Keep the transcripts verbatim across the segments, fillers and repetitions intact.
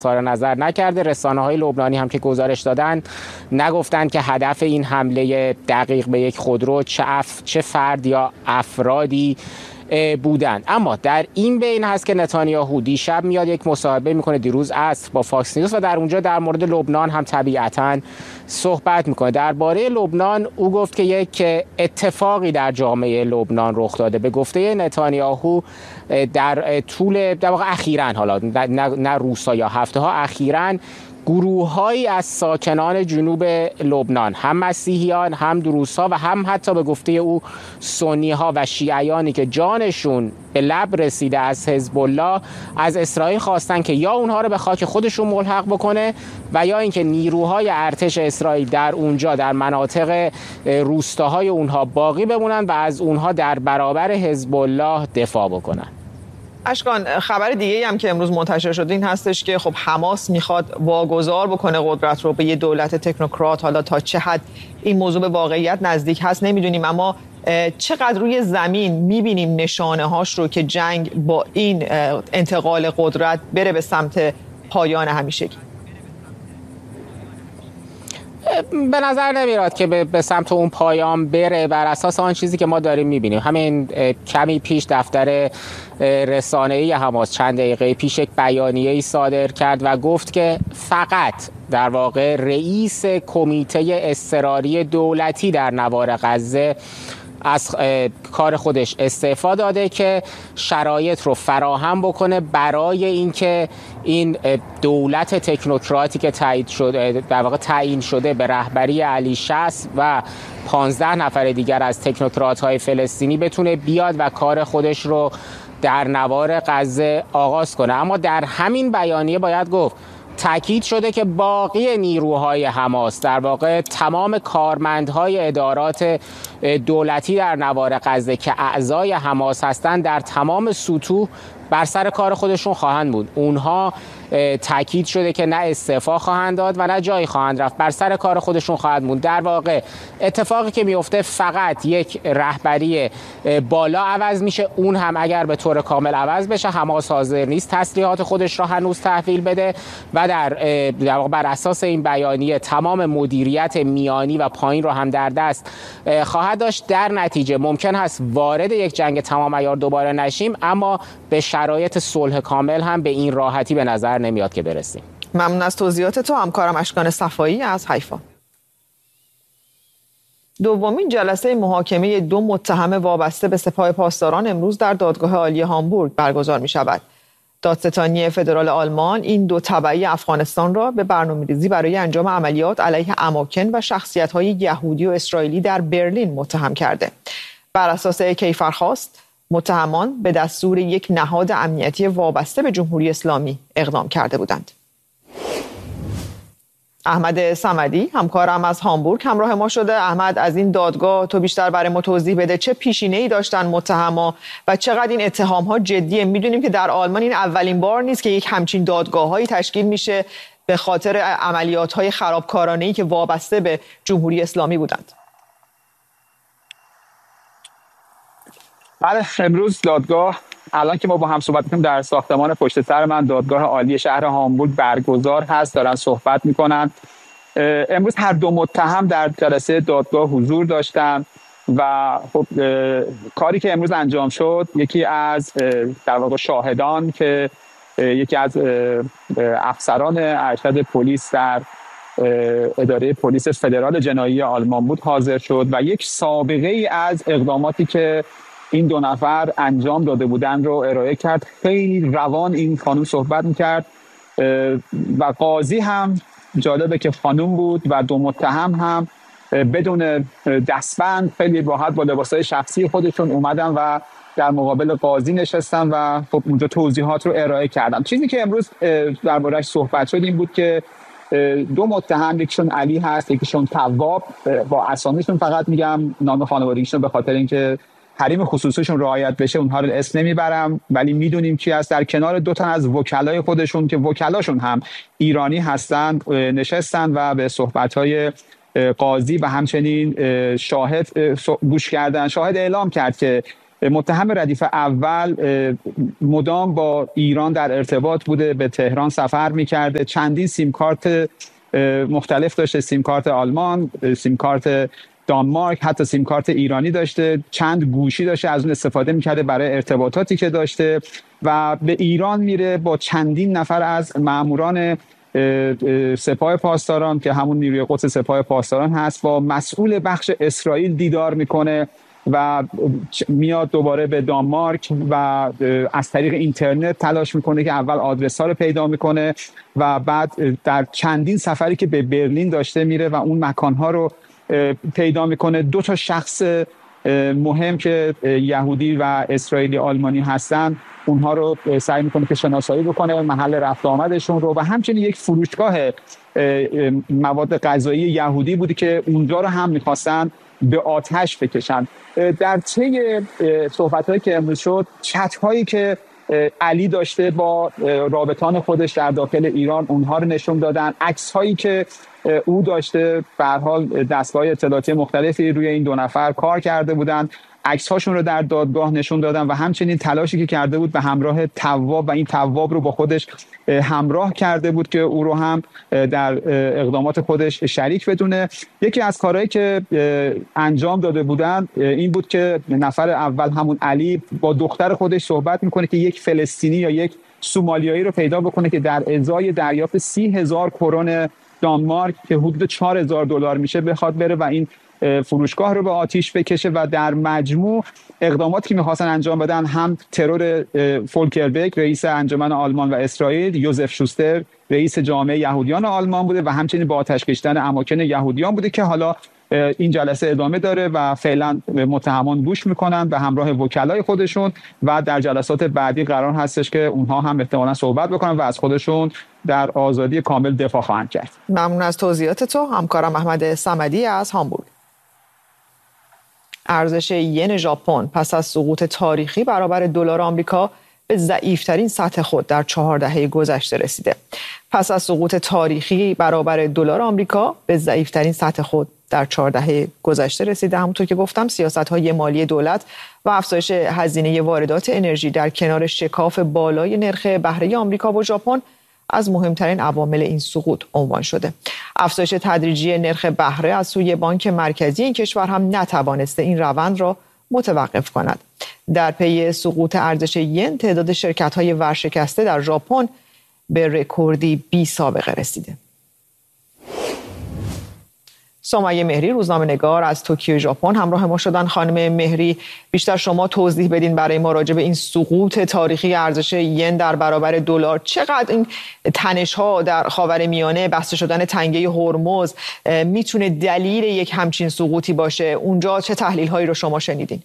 اظهار نظر نکرده. رسانه‌های لبنانی هم که گزارش دادن نگفتن که هدف این حمله دقیق به یک خودرو چه اف... چه فرد یا افرادی بودند. اما در این بین هست که نتانیاهو دیشب میاد یک مصاحبه میکنه، دیروز عصر، با فاکس نیوز، و در اونجا در مورد لبنان هم طبیعتاً صحبت میکنه. درباره لبنان او گفت که یک اتفاقی در جامعه لبنان رخ داده. به گفته نتانیاهو در طول در واقع اخیراً، حالا نه, نه روزها یا هفته ها، اخیراً گروه‌هایی از ساکنان جنوب لبنان، هم مسیحیان، هم دروزها و هم حتی به گفته او سنی‌ها و شیعیانی که جانشون به لب رسیده از حزب الله، از اسرائیل خواستن که یا اونها رو به خاک خودشون ملحق بکنه و یا اینکه نیروهای ارتش اسرائیل در اونجا در مناطق روستاهای اونها باقی بمونن و از اونها در برابر حزب الله دفاع بکنن. اشکان، خبر دیگه هم که امروز منتشر شده این هستش که خب حماس میخواد واگذار بکنه قدرت رو به یه دولت تکنوکرات. حالا تا چه حد این موضوع به واقعیت نزدیک هست نمیدونیم، اما چقدر روی زمین میبینیم نشانه هاش رو که جنگ با این انتقال قدرت بره به سمت پایان همیشگی؟ به نظر نمیاد که به سمت اون پایان بره، بر اساس آن چیزی که ما داریم میبینیم. همین کمی پیش دفتر رسانه‌ای حماس چند دقیقه پیش یک بیانیه‌ای صادر کرد و گفت که فقط در واقع رئیس کمیته اضطراری دولتی در نوار غزه از کار خودش استعفا داده که شرایط رو فراهم بکنه برای اینکه این دولت تکنوکراتی که تایید شده، در واقع تعیین شده به رهبری علی شصت و پانزده نفر دیگر از تکنوکرات‌های فلسطینی بتونه بیاد و کار خودش رو در نوار غزه آغاز کنه. اما در همین بیانیه باید گفت تاکید شده که باقی نیروهای حماس، در واقع تمام کارمندهای ادارات دولتی در نوار غزه که اعضای حماس هستند، در تمام سطوح بر سر کار خودشون خواهند بود. اونها تاکید شده که نه استعفا خواهند داد و نه جایی خواهند رفت، بر سر کار خودشون خواهند بود. در واقع اتفاقی که میفته فقط یک رهبری بالا عوض میشه، اون هم اگر به طور کامل عوض بشه حماس حاضر نیست تسلیحات خودش را هنوز تحویل بده و در, در واقع بر اساس این بیانیه تمام مدیریت میانی و پایین رو هم در دست خواهد داشت. در نتیجه ممکن هست وارد یک جنگ تمام عیار دوباره نشیم، اما به شرایط صلح کامل هم به این راحتی به نظر نمیاد که برسیم. ممنون از توضیحات تو. همکارم اشکان صفایی از حیفا. دومین جلسه محاکمه دو متهم وابسته به سپاه پاسداران امروز در دادگاه عالی هامبورگ برگزار می شود. دادستانی فدرال آلمان این دو تبعی افغانستان را به برنامه‌ریزی برای انجام عملیات علیه اماکن و شخصیت‌های یهودی و اسرائیلی در برلین متهم کرده. بر اساس کیفرخواست متهمان به دستور یک نهاد امنیتی وابسته به جمهوری اسلامی اقدام کرده بودند. احمد صمدی همکارم از هامبورگ همراه ما شده. احمد، از این دادگاه تو بیشتر برای ما توضیح بده، چه پیشینه‌ای داشتن متهما و چقدر این اتهام‌ها جدیه؟ میدونیم که در آلمان این اولین بار نیست که یک همچین دادگاه‌هایی تشکیل میشه به خاطر عملیات‌های خرابکارانه‌ای که وابسته به جمهوری اسلامی بودند. بله، امروز دادگاه، الان که ما با هم صحبت می‌کنیم، در ساختمان پشت سر من دادگاه عالی شهر هامبورگ برگزار هست، دارن صحبت میکنن. امروز هر دو متهم در جلسه دادگاه حضور داشتن و خب کاری که امروز انجام شد، یکی از در واقع شاهدان که یکی از افسران ارشد پلیس در اداره پلیس فدرال جنایی آلمان بود حاضر شد و یک سابقه ای از اقداماتی که این دو نفر انجام داده بودن رو ارائه کرد. خیلی روان این خانم صحبت میکرد و قاضی هم جالبه که خانم بود و دو متهم هم بدون دستبند خیلی راحت با لباسای شخصی خودشون اومدن و در مقابل قاضی نشستن و خب اونجا توضیحات رو ارائه کردن. چیزی که امروز درباره‌اش صحبت شد این بود که دو متهم، یکیشون علی هست، یکیشون تواب، با اسامیشون فقط میگم، نام خانوادگیشون به خاطر اینکه حریم خصوصیشون رعایت بشه اونها رو اسم نمیبرم، ولی میدونیم کی هست. در کنار دو تا از وکلای خودشون که وکلاشون هم ایرانی هستند نشستن و به صحبت‌های قاضی و همچنین شاهد گوش کردن. شاهد اعلام کرد که متهم ردیف اول مدام با ایران در ارتباط بوده، به تهران سفر میکرده، چندین سیم کارت مختلف داشته، سیم کارت آلمان، سیم کارت دانمارک، حتی سیم کارت ایرانی داشته، چند گوشی داشته، از اون استفاده میکرده برای ارتباطاتی که داشته و به ایران میره با چندین نفر از ماموران سپاه پاسداران که همون نیروی قدس سپاه پاسداران هست، با مسئول بخش اسرائیل دیدار میکنه و میاد دوباره به دانمارک و از طریق اینترنت تلاش میکنه که اول آدرس ها رو پیدا میکنه و بعد در چندین سفری که به برلین داشته میره و اون مکان ها رو پیدا میکنه. دو تا شخص مهم که یهودی و اسرائیلی آلمانی هستن اونها رو سعی میکنه که شناسایی بکنه، محل رفت آمدشون رو، و همچنین یک فروشگاه مواد غذایی یهودی بودی که اونجا رو هم میخواستن به آتش بکشن. در طی صحبت‌هایی که امروز شد، چت‌هایی که علی داشته با رابطان خودش در داخل ایران اونها رو نشون دادن، عکس‌هایی که او داشته، به هر حال دستگاه اطلاعاتی مختلفی روی این دو نفر کار کرده بودن، عکس‌هاشون رو در دادگاه نشون دادن و همچنین تلاشی که کرده بود به همراه تواب و این تواب رو با خودش همراه کرده بود که او رو هم در اقدامات خودش شریک بدونه. یکی از کارهایی که انجام داده بودن این بود که نفر اول همون علی با دختر خودش صحبت میکنه که یک فلسطینی یا یک سومالیایی رو پیدا بکنه که در ازای دریافت سی هزار کرون دانمارک که حدود چهار هزار دلار میشه بخواد بره و این فروشگاه رو به آتیش بکشه و در مجموع اقداماتی که می‌خواستن انجام بدن هم ترور فولکر بک رئیس انجمن آلمان و اسرائیل، یوزف شوستر رئیس جامعه یهودیان آلمان بوده و همچنین با آتش کشیدن اماکن یهودیان بوده که حالا این جلسه ادامه داره و فعلا متهمان گوش میکنن به همراه وکلای خودشون و در جلسات بعدی قرار هستش که اونها هم احتمالاً صحبت بکنن و از خودشون در آزادی کامل دفاع خواهند کرد. ممنون از توضیحات تو همکارم احمد صمدی از هامبورگ. ارزش ین ژاپن پس از سقوط تاریخی برابر دلار آمریکا به ضعیف‌ترین سطح خود در چهار دهه گذشته رسیده. پس از سقوط تاریخی برابر دلار آمریکا به ضعیف‌ترین سطح خود در چهار دهه گذشته رسیده. همونطور که گفتم سیاست‌های مالی دولت و افزایش هزینه واردات انرژی در کنار شکاف بالای نرخ بهره آمریکا و ژاپن از مهمترین عوامل این سقوط عنوان شده. افزایش تدریجی نرخ بهره از سوی بانک مرکزی این کشور هم نتوانسته این روند را متوقف کند. در پی سقوط ارزش ین تعداد شرکت‌های ورشکسته در ژاپن به رکوردی بی سابقه رسیده. سمیه مهری روزنامه‌نگار از توکیو ژاپن همراه ما شدن. خانم مهری، بیشتر شما توضیح بدین برای ما راجع به این سقوط تاریخی ارزش ین در برابر دلار. چقدر این تنش‌ها در خاورمیانه، بسته شدن تنگه هرمز میتونه دلیل یک همچین سقوطی باشه؟ اونجا چه تحلیل‌هایی رو شما شنیدین؟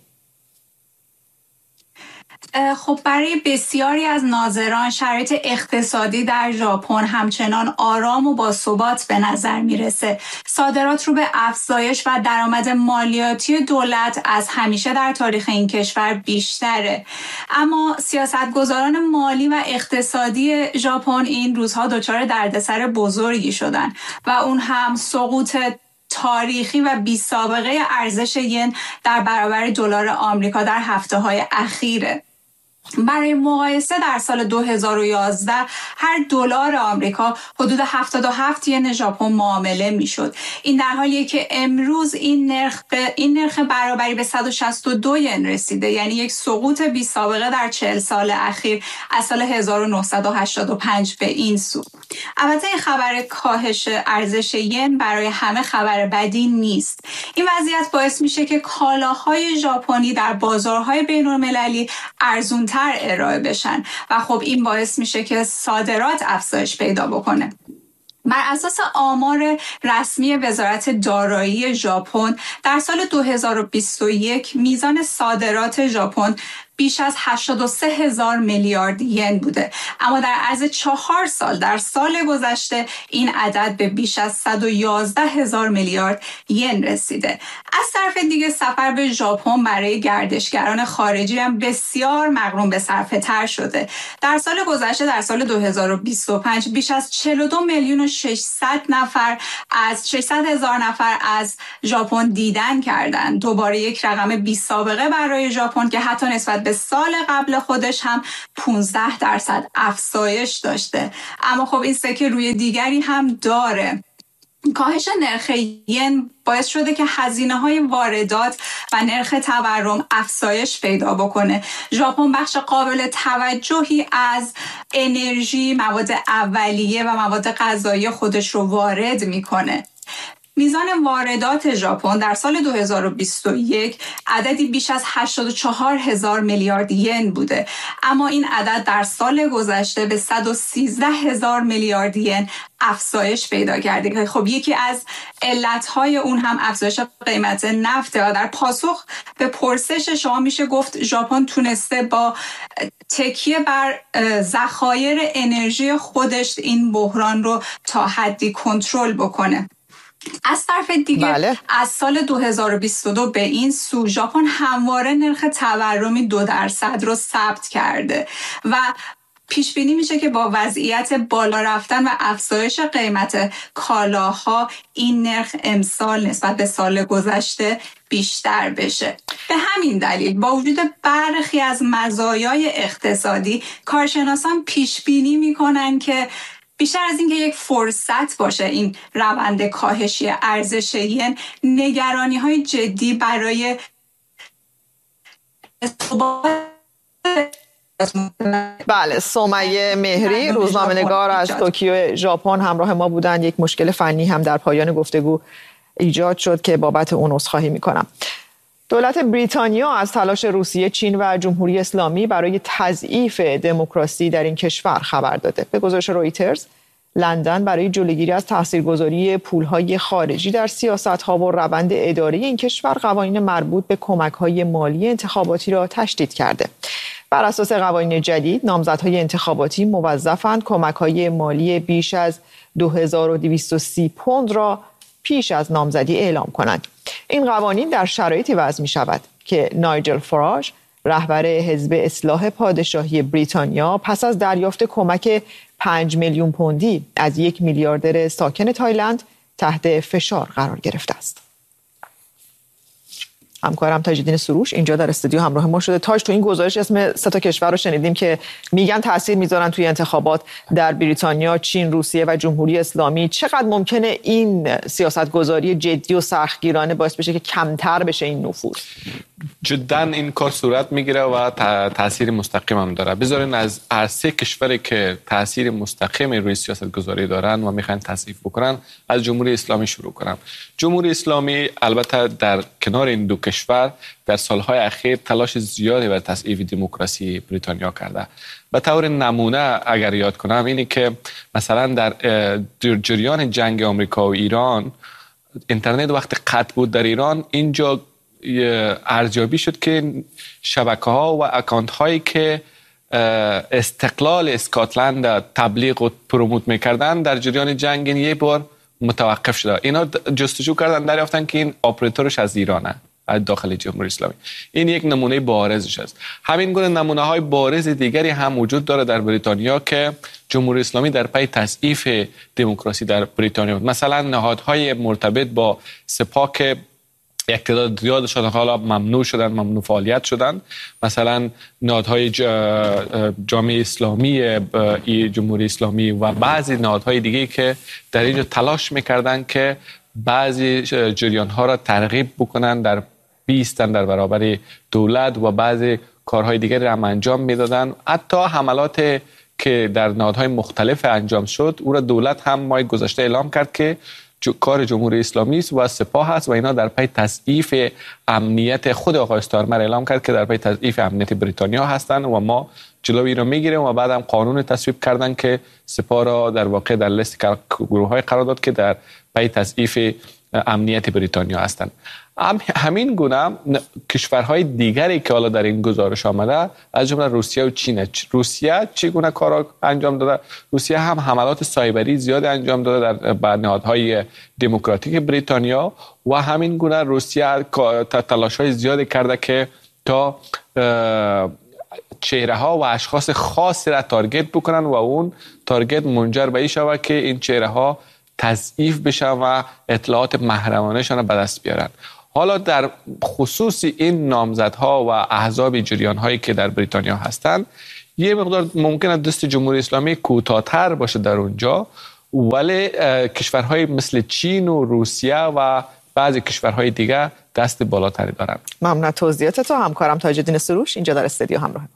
خب برای بسیاری از ناظران شرایط اقتصادی در ژاپن همچنان آرام و باثبات به نظر میرسه. صادرات رو به افزایش و درآمد مالیاتی دولت از همیشه در تاریخ این کشور بیشتره. اما سیاستگزاران مالی و اقتصادی ژاپن این روزها دچار دردسر بزرگی شدن و اون هم سقوط تاریخی و بی سابقه ارزش ین در برابر دلار آمریکا در هفته‌های اخیره. برای مقایسه در سال دو هزار و یازده هر دلار آمریکا حدود هفتاد و هفت ین ژاپن معامله میشد. این در حالیه که امروز این نرخ به این نرخ برابری به صد و شصت و دو ین رسیده، یعنی یک سقوط بی سابقه در چهل سال اخیر از سال هزار و نهصد و هشتاد و پنج به این سو. البته این خبر کاهش ارزش ین برای همه خبر بدی نیست. این وضعیت باعث میشه که کالاهای ژاپنی در بازارهای بین‌المللی ارزون ارائه بشن و خب این باعث میشه که صادرات افزایش پیدا بکنه. بر اساس آمار رسمی وزارت دارایی ژاپن در سال دو هزار و بیست و یک میزان صادرات ژاپن بیش از هشتاد و سه هزار میلیارد ین بوده، اما در عرض چهار سال در سال گذشته این عدد به بیش از صد و یازده هزار میلیارد ین رسیده. از طرف دیگه سفر به ژاپن برای گردشگران خارجی هم بسیار مغروم به صرفه تر شده. در سال گذشته در سال دو هزار و بیست و پنج بیش از چهل و دو میلیون و ششصد نفر از ششصد هزار نفر از ژاپن دیدن کردند. دوباره یک رقم بی سابقه برای ژاپن که حتی نسبت به سال قبل خودش هم پانزده درصد افزایش داشته. اما خب این سکه روی دیگری هم داره. کاهش نرخ ین باعث شده که هزینه‌های واردات و نرخ تورم افزایش پیدا بکنه. ژاپن بخش قابل توجهی از انرژی، مواد اولیه و مواد غذایی خودش رو وارد میکنه. میزان واردات ژاپن در سال دو هزار و بیست و یک عددی بیش از هشتاد و چهار هزار میلیارد ین بوده، اما این عدد در سال گذشته به صد و سیزده هزار میلیارد ین افزایش پیدا کرده. خب یکی از علتهای اون هم افزایش قیمت نفته. در پاسخ به پرسش شما میشه گفت ژاپن تونسته با تکیه بر ذخایر انرژی خودش این بحران رو تا حدی کنترل بکنه. از طرف دیگه بله. از سال دو هزار و بیست و دو به این سو ژاپن همواره نرخ تورمی دو درصد رو ثبت کرده و پیش بینی میشه که با وضعیت بالا رفتن و افزایش قیمت کالاها این نرخ امسال نسبت به سال گذشته بیشتر بشه. به همین دلیل با وجود برخی از مزایای اقتصادی، کارشناسان پیش بینی میکنن که بیشتر از اینکه یک فرصت باشه این روند کاهشی ارزش ین، نگرانی‌های جدی برای بله. سمیه مهری روزنامه‌نگار از توکیو ژاپن همراه ما بودند. یک مشکل فنی هم در پایان گفتگو ایجاد شد که بابت اون عذرخواهی می‌کنم. دولت بریتانیا از تلاش روسیه، چین و جمهوری اسلامی برای تضعیف دموکراسی در این کشور خبر داده. به گزارش رویترز، لندن برای جلوگیری از تاثیرگذاری پولهای خارجی در سیاست‌ها و روند اداری این کشور قوانین مربوط به کمک‌های مالی انتخاباتی را تشدید کرده. بر اساس قوانین جدید، نامزدهای انتخاباتی موظفند کمک‌های مالی بیش از دو هزار و دویست و سی پوند را پیش از نامزدی اعلام کنند. این قوانین در شرایطی وضع می شود که نایجل فاراژ، رهبر حزب اصلاح پادشاهی بریتانیا، پس از دریافت کمک پنج میلیون پوندی از یک میلیاردر ساکن تایلند تحت فشار قرار گرفته است. همکارم تاج‌الدین سروش اینجا در استودیو همراه ما شده. تاج، تو این گزارش اسم سه تا کشور رو شنیدیم که میگن تاثیر میذارن توی انتخابات در بریتانیا، چین، روسیه و جمهوری اسلامی. چقدر ممکنه این سیاستگذاری جدی و سختگیرانه باعث بشه که کمتر بشه این نفوذ؟ جدا این کار صورت میگیره و تاثیر مستقیم هم داره. بذارین از هر سه کشوری که تاثیر مستقیم روی سیاست گذاری دارن و میخوان تضعیف بکنن، از جمهوری اسلامی شروع کنم. جمهوری اسلامی البته در کنار این دو کشور در سالهای اخیر تلاش زیادی برای تضعیف دموکراسی بریتانیا کرده. به طور نمونه اگر یاد کنم اینه که مثلا در جریان جنگ آمریکا و ایران، اینترنت وقتی قطع بود در ایران، اینجا ارزیابی شد که شبکه‌ها و اکانت‌هایی که استقلال اسکاتلند تبلیغ و پروموت می‌کردن در جریان جنگ یه بار متوقف شده. اینا جستجو کردن، دریافتن که این اپراتورش از ایرانه، از داخل جمهوری اسلامی. این یک نمونه بارزش است. همین گونه نمونه‌های بارز دیگری هم وجود داره در بریتانیا که جمهوری اسلامی در پی تضعیف دموکراسی در بریتانیا، مثلا نهادهای مرتبط با سپاه که یک تعداد زیاد شدن حالا ممنوع شدن، ممنوع فعالیت شدن، مثلا نهادهای جامعه اسلامی جمهوری اسلامی و بعضی نهادهای دیگه که در اینجا تلاش میکردن که بعضی جریان ها را ترغیب بکنن در بیستن در برابر دولت و بعضی کارهای دیگری را هم انجام میدادن. حتی حملات که در نهادهای مختلف انجام شد، او را دولت هم ماه گذشته اعلام کرد که کار جمهوری اسلامی است و سپاه است و اینا در پی تضعیف امنیت. خود آقای استارمر اعلام کرد که در پی تضعیف امنیت بریتانیا هستند و ما جلوی را میگیریم و بعد هم قانون تصویب کردن که سپاه را در واقع در لیست گروه‌های قرار داد که در پی تضعیف امنیت بریتانیا هستند. هم همین گونه کشورهای دیگری که حالا در این گزارش آمده از جمله روسیه و چین. روسیه چگونه کارا انجام داده؟ روسیه هم حملات سایبری زیاد انجام داده در بر نهادهای دموکراتیک بریتانیا و همین گونه روسیه تلاش‌های زیادی کرده که تا چهره ها و اشخاص خاصی را تارگت بکنن و اون تارگت منجر به این شود که این چهره ها تضعیف بشن و اطلاعات محرمانه‌شان را به دست بیارن. حالا در خصوص این نامزدها و احزاب جریان هایی که در بریتانیا هستند یه مقدار ممکنه دست جمهوری اسلامی کوتاه‌تر باشه در اونجا، ولی کشورهای مثل چین و روسیه و بعضی کشورهای دیگه دست بالاتری دارن. ممنون توضیحات تو. همکارم تاج‌الدین سروش اینجا در استودیو همراه